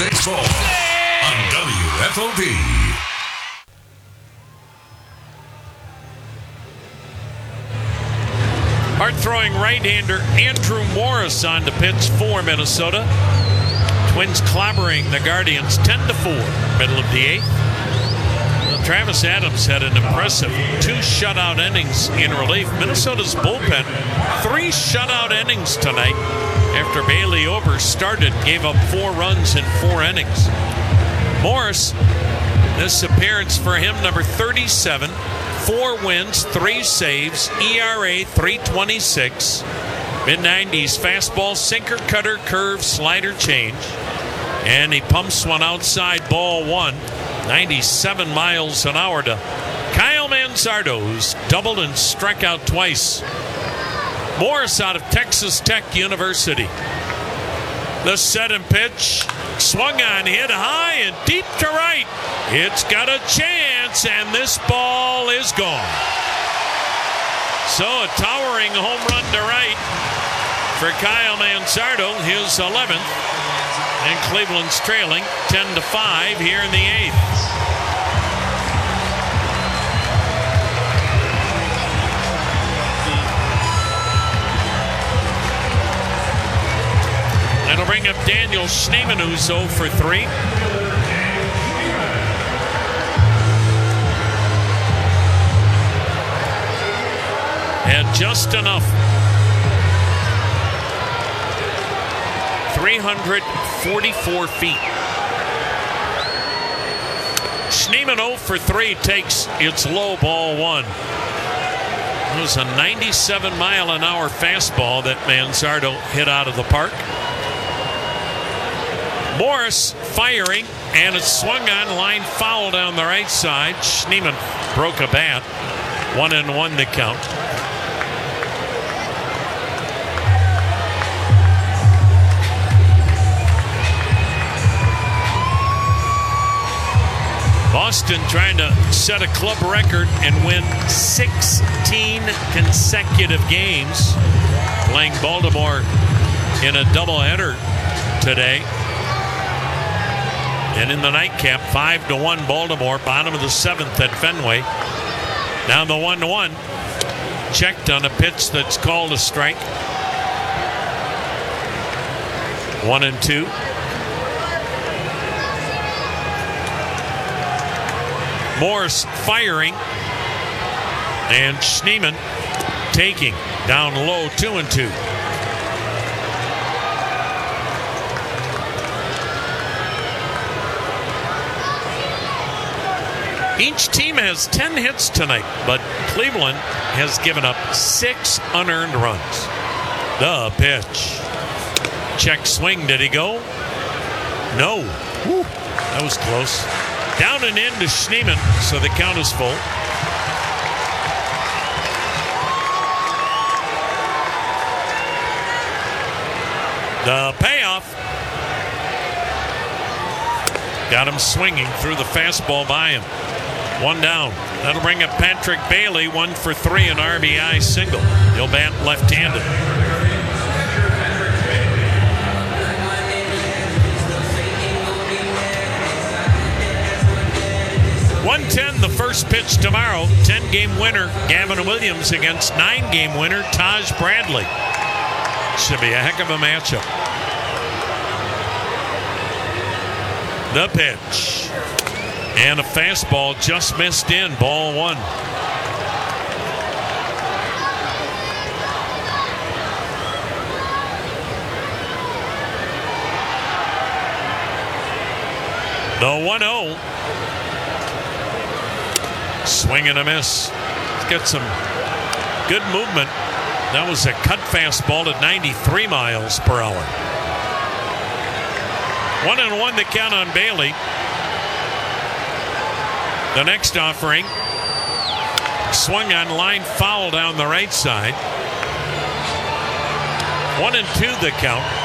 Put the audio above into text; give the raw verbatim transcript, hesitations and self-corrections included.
Baseball on W F O P. Hard-throwing right-hander Andrew Morris on to pitch for Minnesota. Twins clobbering the Guardians ten to four, middle of the eighth. Well, Travis Adams had an impressive two shutout innings in relief. Minnesota's bullpen, three shutout innings tonight after Bailey Ober started, gave up four runs in four innings. Morris, this appearance for him, number thirty-seven. Four wins, three saves, E R A three twenty-six. mid nineties fastball, sinker, cutter, curve, slider, change. And he pumps one outside, ball one. ninety-seven miles an hour to Kyle Manzardo, who's doubled and struck out twice. Morris out of Texas Tech University. The set and pitch, swung on, hit high and deep to right. It's got a chance, and this ball is gone. So a towering home run to right for Kyle Manzardo, his eleventh. And Cleveland's trailing ten to five here in the eighth. That'll bring up Daniel Schneemann, who's oh for three. Had just enough. three hundred forty-four feet. Schneemann oh for three takes its low, ball one. It was a ninety-seven mile an hour fastball that Manzardo hit out of the park. Morris firing, and it's swung on, line foul down the right side. Schneemann broke a bat. One and one to count. Boston trying to set a club record and win sixteen consecutive games, playing Baltimore in a doubleheader today. And in the nightcap, five to one Baltimore, bottom of the seventh at Fenway. Now the one to one, checked on a pitch that's called a strike. One and two. Morris firing, and Schneemann taking down low, two and two. Each team has ten hits tonight, but Cleveland has given up six unearned runs. The pitch. Check swing. Did he go? No. Woo. That was close. Down and in to Schneemann, so the count is full. The payoff. Got him swinging through the fastball by him. One down. That'll bring up Patrick Bailey, one for three, an R B I single. He'll bat left-handed. one ten the first pitch tomorrow. ten-game winner Gavin Williams against nine-game winner Taj Bradley. Should be a heck of a matchup. The pitch. And a fastball just missed in. Ball one. The one oh. Swing and a miss. Let's get some good movement. That was a cut fastball at ninety-three miles per hour. One and one to count on Bailey. The next offering. Swung on, line foul down the right side. One and two the count.